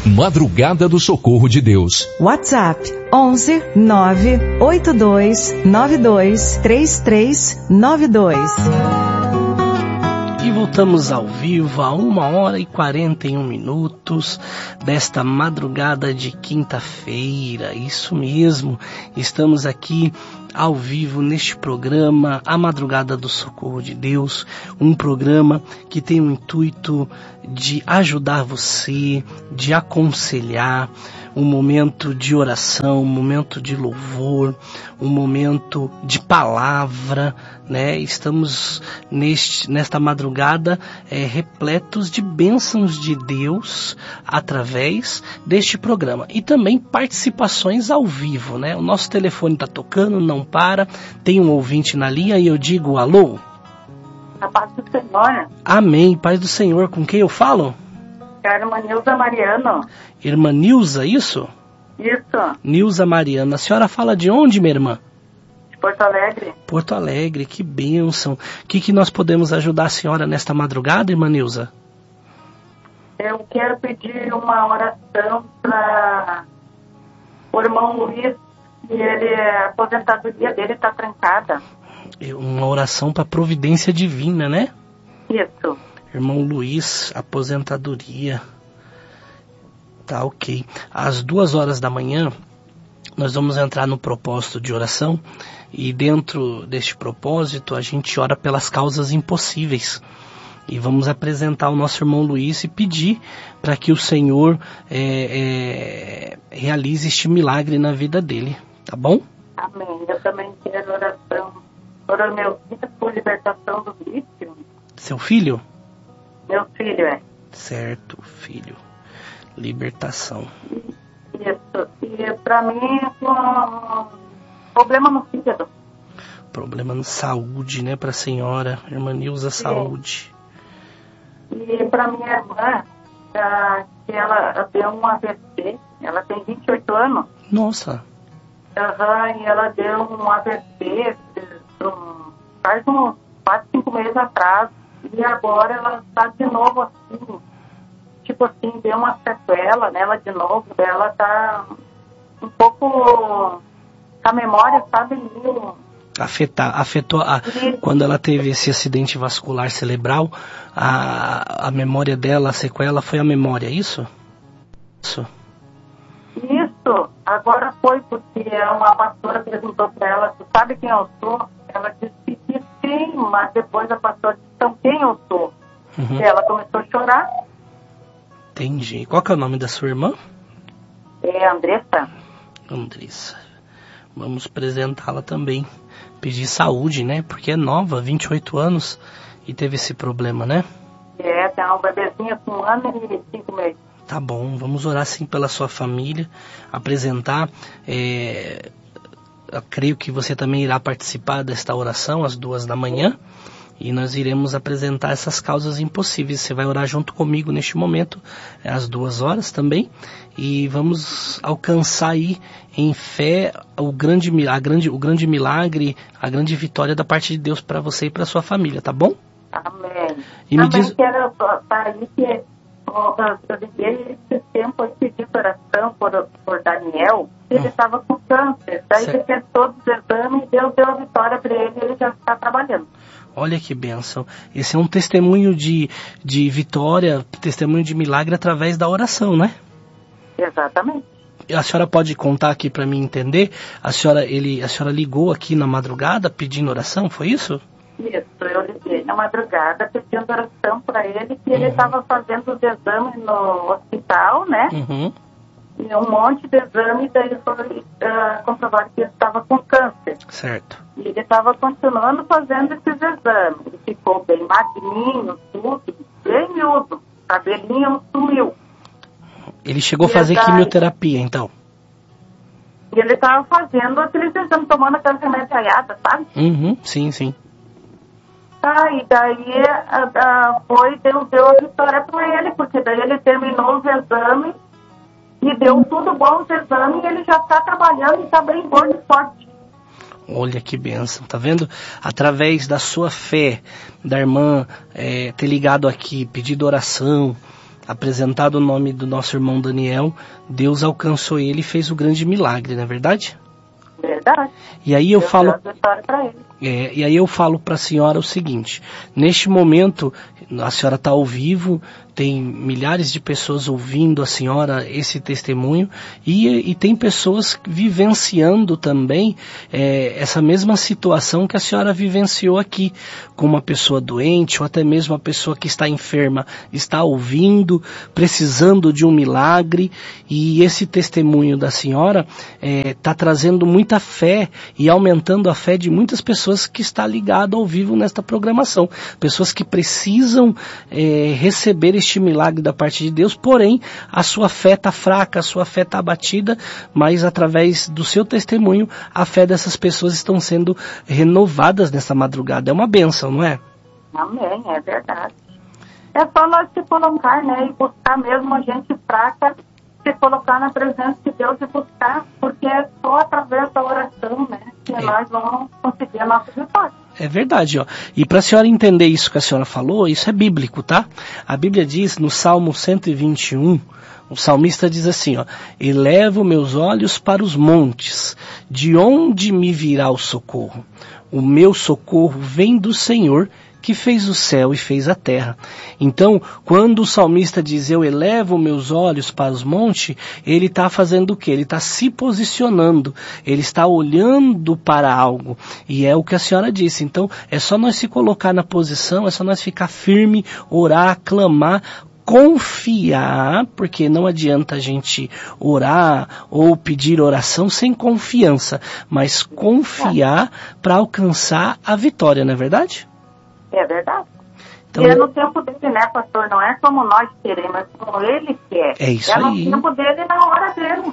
Madrugada do Socorro de Deus. WhatsApp 11 982 92 3392. E voltamos ao vivo a 1h41 desta madrugada de quinta-feira. Isso mesmo, estamos aqui ao vivo neste programa, A Madrugada do Socorro de Deus, um programa que tem o intuito de ajudar você, de aconselhar, um momento de oração, um momento de louvor, um momento de palavra, né? Estamos nesta madrugada repletos de bênçãos de Deus através deste programa. E também participações ao vivo, né? O nosso telefone está tocando, não para. Tem um ouvinte na linha e eu digo alô. A paz do Senhor. Amém. Paz do Senhor. Com quem eu falo? É a irmã Nilza Mariano. Irmã Nilza, isso? Isso. Nilza Mariano. A senhora fala de onde, minha irmã? De Porto Alegre. Porto Alegre, que bênção. O que nós podemos ajudar a senhora nesta madrugada, irmã Nilza? Eu quero pedir uma oração para o irmão Luiz, que a aposentadoria dele está trancada. Uma oração para providência divina, né? Isso. Irmão Luiz, aposentadoria. Tá, ok. Às 2h da manhã, nós vamos entrar no propósito de oração. E dentro deste propósito, a gente ora pelas causas impossíveis. E vamos apresentar o nosso irmão Luiz e pedir para que o Senhor realize este milagre na vida dele. Tá bom? Amém. Eu também quero oração para o meu filho, por libertação do vício. Seu filho? Meu filho, é. Certo, filho. Libertação. Isso. E para mim, problema no fígado. Problema na saúde, né, para a senhora. Irmã Nilza, saúde. E para minha irmã, que ela deu um AVC, ela tem 28 anos. Nossa. E ela deu um AVC faz uns 4, 5 meses atrás. E agora ela está de novo assim, tipo assim, deu uma sequela nela de novo. Ela está um pouco, a memória, sabe, meio... Afetou quando ela teve esse acidente vascular cerebral, a memória dela, a sequela foi a memória, isso? Isso. Agora foi porque uma pastora perguntou para ela, tu sabe quem eu sou? Ela disse que sim, mas depois a pastora disse, então quem eu sou? Uhum. E ela começou a chorar. Entendi. Qual que é o nome da sua irmã? É Andressa. Andressa. Vamos apresentá-la também. Pedir saúde, né? Porque é nova, 28 anos, e teve esse problema, né? Tem uma bebezinha com 1 ano e 5 meses. Tá bom, vamos orar sim pela sua família, apresentar. Eu creio que você também irá participar desta oração às 2 da manhã. E nós iremos apresentar essas causas impossíveis. Você vai orar junto comigo neste momento, às 2h também. E vamos alcançar aí, em fé, o grande milagre, a grande vitória da parte de Deus para você e para sua família, tá bom? Amém. E também quero falar que esse tempo eu pedi oração por Daniel, ele estava com câncer. Daí ele fez todos os exames e Deus deu a vitória para ele e ele já está trabalhando. Olha que bênção. Esse é um testemunho de vitória, testemunho de milagre através da oração, né? Exatamente. A senhora pode contar aqui para mim entender? A senhora ligou aqui na madrugada pedindo oração, foi isso? Isso, eu liguei na madrugada pedindo oração para ele, que ele estava fazendo os exames no hospital, né? Uhum. E um monte de exames, daí foi comprovado que ele estava com câncer. Certo. E ele estava continuando fazendo esses exames. Ele ficou bem magrinho, tudo, bem miúdo. O cabelinho sumiu. Ele chegou a fazer quimioterapia, então? E ele estava fazendo aqueles exames, tomando aquelas remédios aiadas, sabe? Uhum, sim, sim. E daí deu a vitória para ele, porque daí ele terminou os exames e deu tudo bom os exames e ele já está trabalhando e está bem bom e forte. Olha que bênção, tá vendo? Através da sua fé, da irmã ter ligado aqui, pedido oração, apresentado o nome do nosso irmão Daniel, Deus alcançou ele e fez o grande milagre, não é verdade? Verdade. E aí eu falo, pra ele. e aí eu falo para a senhora o seguinte: neste momento a senhora está ao vivo, tem milhares de pessoas ouvindo a senhora esse testemunho e tem pessoas vivenciando também essa mesma situação que a senhora vivenciou aqui, com uma pessoa doente ou até mesmo a pessoa que está enferma, está ouvindo, precisando de um milagre, e esse testemunho da senhora está trazendo muita fé e aumentando a fé de muitas pessoas que está ligado ao vivo nesta programação, pessoas que precisam receber este milagre da parte de Deus, porém a sua fé está fraca, a sua fé está abatida, mas através do seu testemunho a fé dessas pessoas estão sendo renovadas nessa madrugada. É uma bênção, não é? Amém, é verdade. É só nós se colocar, né, e buscar mesmo a gente fraca, se colocar na presença de Deus e buscar, porque é só através da oração, né, que nós vamos conseguir a nossa vitória. É verdade, ó. E para a senhora entender isso que a senhora falou, isso é bíblico, tá? A Bíblia diz no Salmo 121, o salmista diz assim, ó: elevo meus olhos para os montes, de onde me virá o socorro? O meu socorro vem do Senhor, que fez o céu e fez a terra. Então, quando o salmista diz eu elevo meus olhos para os montes, ele está fazendo o quê? Ele está se posicionando, ele está olhando para algo, e é o que a senhora disse. Então, é só nós se colocar na posição, é só nós ficar firme, orar, clamar, confiar, porque não adianta a gente orar ou pedir oração sem confiança, mas confiar para alcançar a vitória, não é verdade? É verdade. Então, e é no tempo dele, né, pastor? Não é como nós queremos, mas como ele quer. É isso aí. É aí. no tempo dele e na hora dele.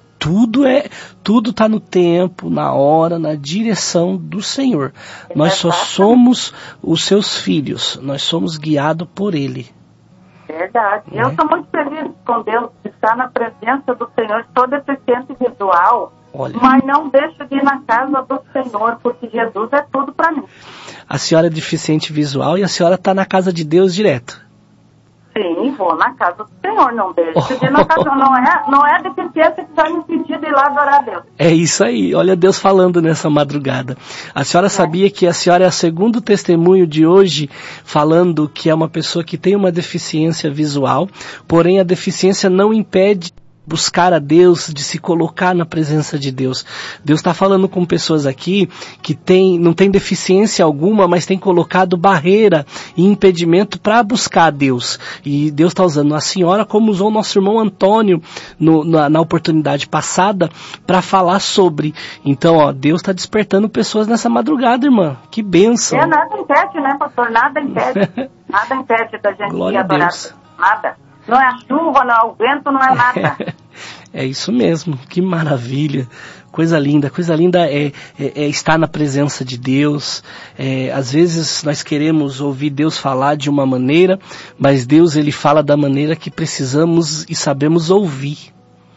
Tudo está no tempo, na hora, na direção do Senhor. Nós só somos os seus filhos, nós somos guiados por Ele. Verdade. Eu estou muito feliz com Deus de estar na presença do Senhor. Sou deficiente visual, mas não deixo de ir na casa do Senhor, porque Jesus é tudo para mim. A senhora é deficiente visual e a senhora está na casa de Deus direto. Sim, vou na casa do Senhor, não deixo de ir na casa. Não é deficiência que vai me impedir de ir lá adorar a Deus. É isso aí, olha Deus falando nessa madrugada. A senhora sabia que a senhora é o segundo testemunho de hoje falando que é uma pessoa que tem uma deficiência visual, porém a deficiência não impede buscar a Deus, de se colocar na presença de Deus. Deus está falando com pessoas aqui que não tem deficiência alguma, mas tem colocado barreira e impedimento para buscar a Deus. E Deus está usando a senhora como usou o nosso irmão Antônio na oportunidade passada para falar sobre. Então, ó, Deus está despertando pessoas nessa madrugada, irmã. Que bênção. Nada impede, né, pastor? Nada impede. Nada impede da gente Glória ir adorar. Nada. Não é a chuva, não é o vento, não é nada. É isso mesmo, que maravilha. Coisa linda é estar na presença de Deus. Às vezes nós queremos ouvir Deus falar de uma maneira, mas Deus ele fala da maneira que precisamos e sabemos ouvir.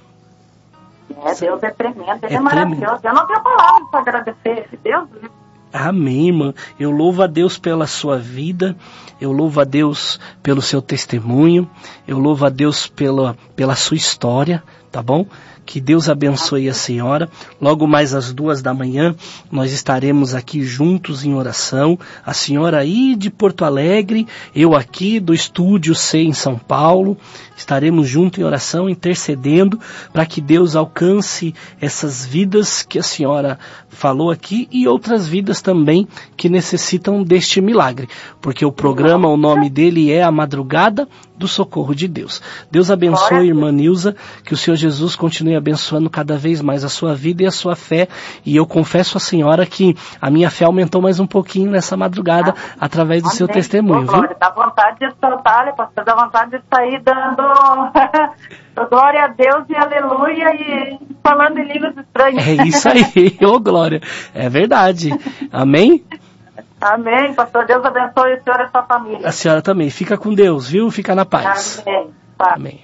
Deus é tremendo, Ele é maravilhoso. Eu não tenho palavras para agradecer esse Deus. Amém, irmã. Eu louvo a Deus pela sua vida, eu louvo a Deus pelo seu testemunho, eu louvo a Deus pela sua história, tá bom? Que Deus abençoe a senhora. Logo mais às 2h nós estaremos aqui juntos em oração. A senhora aí de Porto Alegre, eu aqui do Estúdio C em São Paulo. Estaremos juntos em oração, intercedendo para que Deus alcance essas vidas que a senhora falou aqui e outras vidas também que necessitam deste milagre. Porque o programa, o nome dele é A Madrugada do Socorro de Deus. Deus abençoe, irmã Nilza, que o Senhor Jesus continue abençoando cada vez mais a sua vida e a sua fé. E eu confesso à senhora que a minha fé aumentou mais um pouquinho nessa madrugada através do seu testemunho, viu? Glória, dá vontade de soltar, pastor, dá vontade de sair dando glória a Deus e aleluia e falando em línguas estranhas. É isso aí, ô glória. É verdade. Amém? Amém, pastor. Deus abençoe o senhor e a sua família. A senhora também. Fica com Deus, viu? Fica na paz. Amém. Amém.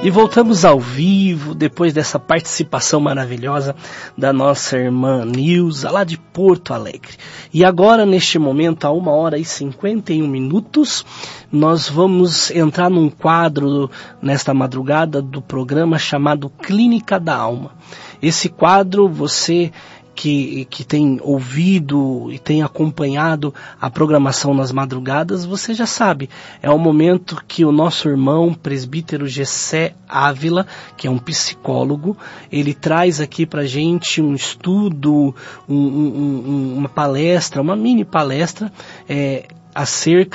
E voltamos ao vivo, depois dessa participação maravilhosa da nossa irmã Nilza, lá de Porto Alegre. E agora, neste momento, a 1h51, nós vamos entrar num quadro, nesta madrugada, do programa chamado Clínica da Alma. Esse quadro, você que tem ouvido e tem acompanhado a programação nas madrugadas, você já sabe, é o momento que o nosso irmão presbítero Gessé Ávila, que é um psicólogo, ele traz aqui pra gente um estudo, uma palestra, uma mini palestra, acerca